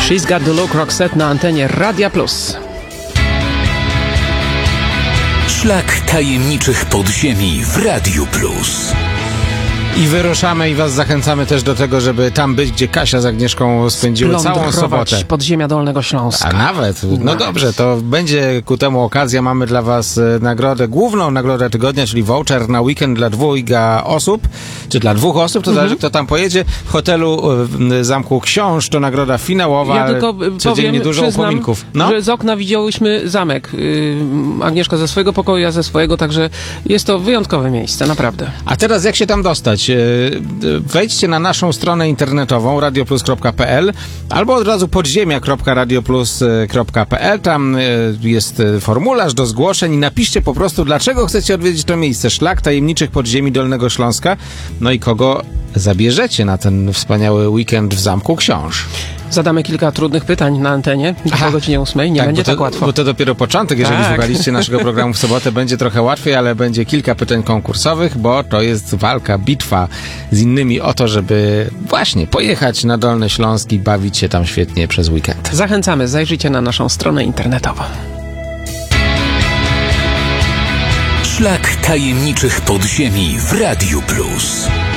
She's Got the Look, Roxette na antenie Radia Plus. Szlak tajemniczych podziemi w Radiu Plus. I wyruszamy i was zachęcamy też do tego, żeby tam być, gdzie Kasia z Agnieszką spędziły całą sobotę. Podziemia Dolnego Śląska. A nawet? No dobrze, to będzie ku temu okazja. Mamy dla was nagrodę, główną nagrodę tygodnia, czyli voucher na weekend dla 2 osób, czy dla 2 osób, to zależy kto tam pojedzie. W hotelu Zamku Książ to nagroda finałowa, ja tylko codziennie dużo upominków. No? Że z okna widziałyśmy zamek. Agnieszka ze swojego pokoju, ja ze swojego, także jest to wyjątkowe miejsce, naprawdę. A teraz jak się tam dostać? Wejdźcie na naszą stronę internetową radioplus.pl albo od razu podziemia.radioplus.pl. Tam jest formularz do zgłoszeń i napiszcie po prostu, dlaczego chcecie odwiedzić to miejsce. Szlak tajemniczych podziemi Dolnego Śląska. No i kogo zabierzecie na ten wspaniały weekend w Zamku Książ. Zadamy kilka trudnych pytań na antenie po godzinie 8. Nie będzie tak łatwo. Bo to dopiero początek. Jeżeli słuchaliście naszego programu w sobotę, będzie trochę łatwiej, ale będzie kilka pytań konkursowych, bo to jest walka, bitwa z innymi o to, żeby właśnie pojechać na Dolny Śląsk i bawić się tam świetnie przez weekend. Zachęcamy, zajrzyjcie na naszą stronę internetową. Szlak tajemniczych podziemi w Radiu Plus.